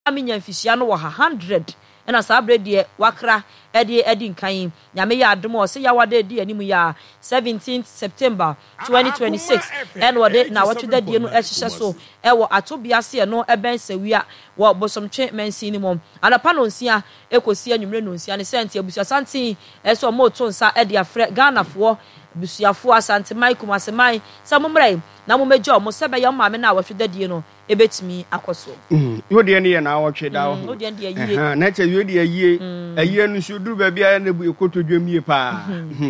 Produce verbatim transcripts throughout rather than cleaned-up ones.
minya mfisia no wo one hundred ena sabre de wakra ede edi nkan nyame ya adom o se ya wade di animu ya seventeenth September twenty twenty-six en wode na watweda die no ehhye so ewo atobiase no eben sawia wo bosomtwe mansi ni mom anapa no nsia ekosi anwumre no nsia ne senti abusu asante eso mo to nsa ede afre Ghana fo busuafo asante Mike Masemai samumrai na mo mejo mo sebe ya maame na watweda die no ebetimi akoso mm yo de ne na awotwe da ho yo de de yie ha na che yo de yie ayie no so duru ba bia na bu ekotodwamie pa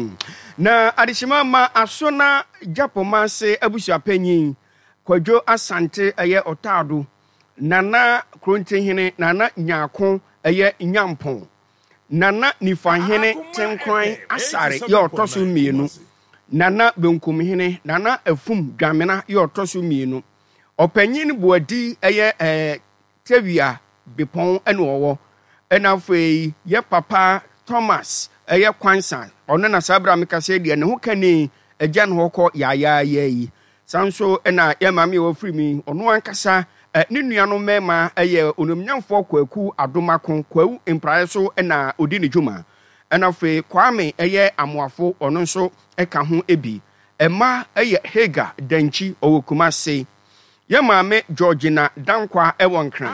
na adishima ma asona japoma se abusuapanyin Kwadwo Asante eye Otado Nana Krontenhene Nana Nyako eye Nyampon Nana Nifahene Tenkwan Asare ye otoso mienu Nana Benkumhene Nana Efum Dwamena ye otoso mienu Opanyin Boadi eye eh Tewia Bepon ene owo enafei ye papa Thomas eye Kwansan ono na sabra mekase de ne ho kani agya ne hokọ yaya yayi sanso ena ye mame wo free mi ono ankasa ne nuano mema eye onomnyamfo kwaku adomako kwawu empraye so ena odi ne dwuma enafei Kwame eye amoafo ono nso eka ho ebi ema eye Hega Danchi Owokumase ye mame Georgina Dankwa ewonkran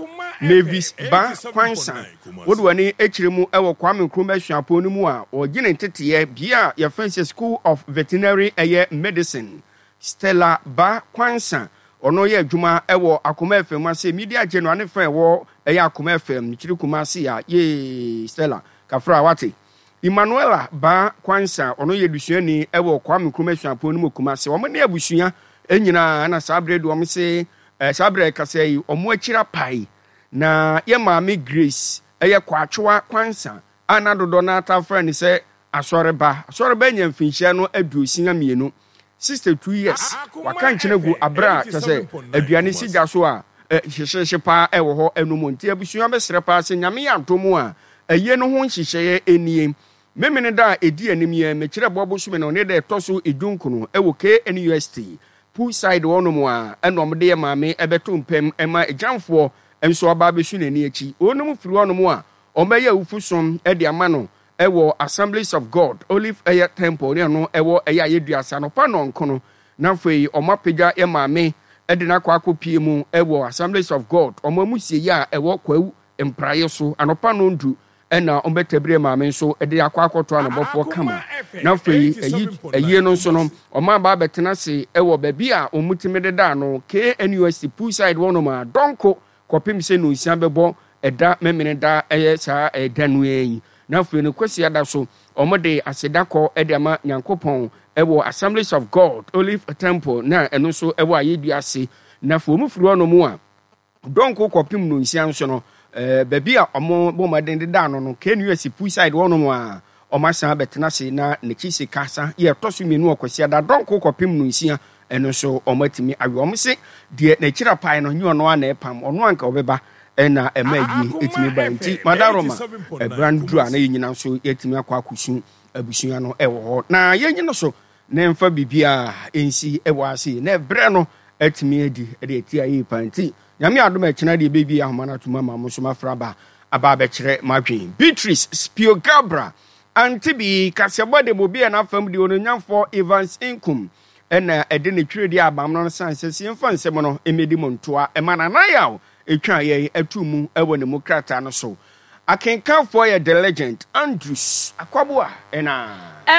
Mavis Ba Kwansan wodwani ekiremu ewo Kwame Nkrumah no mu a ogine teteye bia ye Francis School of Veterinary eye Medicine Stella Ba Kwansan ono ye adwuma ewo Akoma F M ase media general ne fa ewo eye Akoma F M nikiri Kumasi ya ye Stella kafra wate Emmanuela Ba Kwansan ono ye dusuani ewo Kwame Nkrumah no mu Kumasi wo ne abusua enyina na sabre do omse sabre kasei omo akira pai na ye maame Grace eye kwatwa Kwansan anadodo na atafra ni se asoreba asoreba nya mfinhia no aduosia mienu sixty-two years waka nkyene gu abra tase aduane sigya so a hyehyehye pa ewo ho enumu nti abusua besere pa se nyame ya ntomu a eye no ho nhyehyeye enie memene da edi anim ye mekire bobo sume no ne da etoso edunkuno ewo K N U S T poolside wono mu a enom de maame ebeto mpem ema ejamfo enso aba besu nani achi onum firi wono mu a omeye ufusom e de amano ewo Assemblies of God Olive Air Temple ne no ewo eya yeduasa no pa no nkono na foi omapega e maame e de na kwa akopie mu ewo Assemblies of God omamusie ya ewo kwawu empraye so anopa no ndu ena ombetebre maame so e de akwa akoto anobofo kama na foi eyi eyi no so no oma ba betena se ewo babi a omutimede da no K N U S T poolside wono ma donko kopim se no isia bebo eda memene da eye sa edanu yi na foi no kwesi ada so omode asedakọ edema Nyankopon ewo Assemblies of God Olive Temple na eno so ewo ayeduase na foi mu furu ono mu a donko kopim no isia nso no eh baby a omo bomaden de da no no K N U S T poolside wono mu a omasa betena se na nekisi kasa ye toso mienu okwesi da donko kopim no isia eno so omatimi awe omse de na kira pai no nyu ono ana epam ono anka obeba ena emayi etimi ba nti madaroma e brandru ana yenyina so etimi akwa akusu abusua no ewo ho na yenyina so na mfa bibia ensi ewo ase na bre no etimi edi ede eti ayi panti nyame adom akina de bebi ahoma na tuma ma mo so mafraba aba be kire madwen Beatrice Spiogabra antibi kasebode bobi na fam de ononyamfo Evans Inkum ena ede ne twire de abam no sanse siemfa nsem no emedi montoa emana na yaw etwa ye atumu ewo ne mokrata no so akenkanfo ye the legend Andrews Akwaboa ena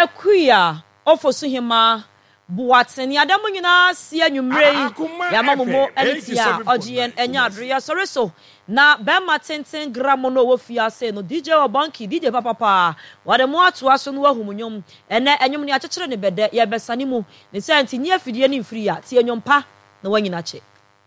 akuya ofosuhima buwateni adamu nyina si anwumre ya mamumo elitia ogien enya adria soreso na bema tenten gramo no wofia se no D J Obanki D J Papa wade mo ato aso no wahumunyom ene enyum ne akekere ne bede ye besane mu ne senti nye afidie ne mfiri ya ti enyompa na wanyina che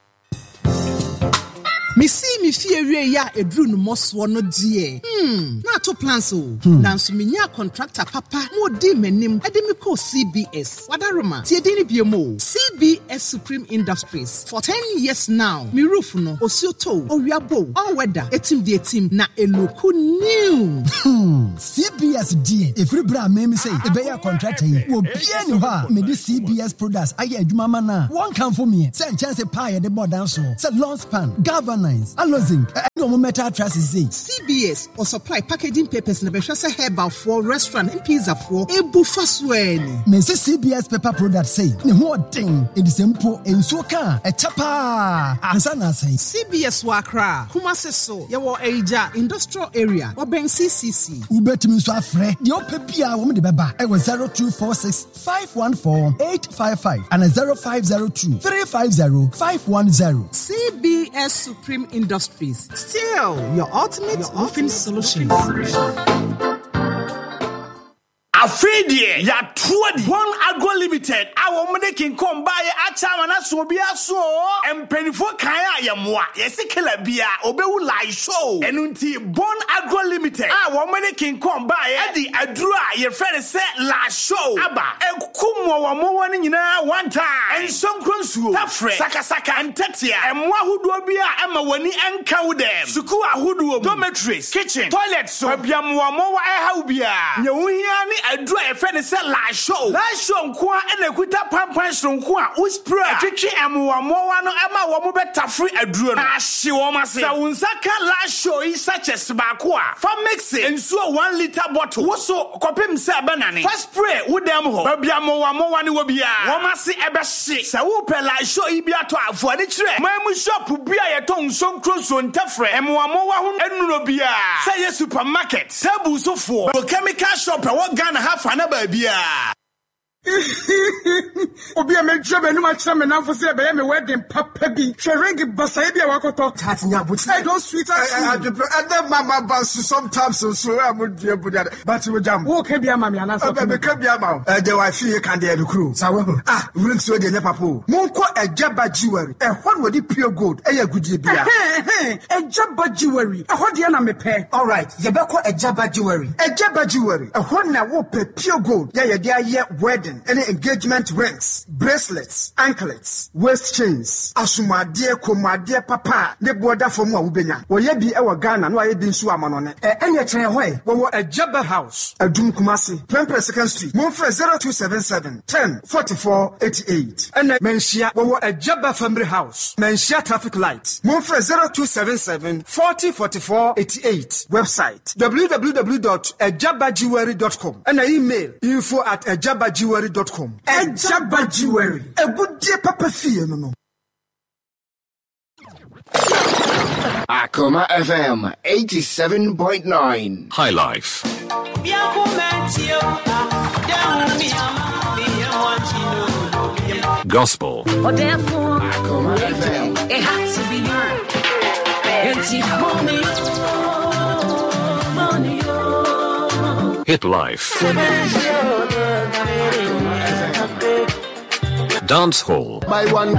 Misi mi fie wie ya edru no moso no die. Hmm, na to plans o. Hmm. Nanso menya contractor papa mo di manim ade me call C B S. Wadaroma, tie di ni biemo. C B S Supreme Industries. For ten years now, mi roof no osioto, owiabo, all weather, etim di etim na eloku new. Hmm, C B S die. Every bra me me say, e be ya contractor yi. Wo bia ni ha, me di C B S products aye adwuma ma na. One can for me. Say chance pie the board down so. Say long span, governance, allozing. No more metal trust is it. C B S or supply packaging papers na behwɛ sɛ herbal for restaurant and pizza for ebu fasweni. Me say C B S paper product say ne ho odin e di sempo enso ka e chapa ansa na say C B S Wakra Kumasi so yewo Eija industrial area oben C C C. Ubetimi so afre de opebia wo me de beba e zero two four six five one four eight five five and zero five zero two three five zero five one zero. C B S Supreme Industries, still your ultimate, your roofing solution. Afedie ya tuadi One Agro Limited awo mede kin kom baye achama na so bia so empenifo kan a yemwa yesi kila bia obewu live show enunti Bon Agro Limited awo mede kin kom baye adi aduru a ye fere se la show aba ekumo wo mo woni nyina one time ensonkro nsuo tafre saka saka ntetia emwa hudo bia ema woni enka wo dem suku ahudo dormitories kitchen toilet so abiam wo mo wa eha bia nyewuhia ni adura e fe ne se la show la show nko a na kuta pampan sonko a uspray atwetwe emwamo wa no ema wo mo betafre aduro no ahye wo ma se wunsa ka la show yi sachets ba ko a fa mix ensuo one liter bottle wo so kopem se banane fa spray wo dem ho babia mo wa mo wa ne wo bia wo ma se ebe hye se wo pe la show yi bia to afo de kire mamu shop bia ye ton sonkro so ntafre emwamo wa ho enuro bia se ye supermarket tabu so for chemical shop e wo Ghana half an abia. Obi a me job no match me now for say be me wedding papa bi hwering basa bia wakoto tatnya but I don't sweet as and then mama bounce sometimes so so am dia budia but we jam wo ka bia mama ana so be ka bia ma e de wa fie kan de kru sa we ah ring so de nya papa monko ejaba jewelry e ho no di pure gold e ya gudie bia ejaba jewelry e ho de na me pe all right ye be ko ejaba jewelry ejaba jewelry e ho na wo pe pure gold ya ye dia ye wedding any engagement rings, bracelets, anklets, waist chains, asumade, komade, papa, ne border for more ubenya. Or ye be our Ghana, no I been so amanone. And yet, way, we were a Jabba house, a Doom Kumasi, Prempre Second Street, Monfre zero two seven seven, ten forty-four eighty-eight. And Menshia, we were a Jabba family house, Menshia traffic lights, Monfre zero two seven seven, forty forty-four eighty-eight. Website w w w dot ejaba jewelry dot com and an email info at ejaba jewelry dot com. Ejaba Jewelry. A good day, Papa Fia, no no. Akoma F M eighty-seven point nine. High Life. Gospel. Oh, therefore, Akoma F M. It has to be heard. Hit Life. Dance Hall. My one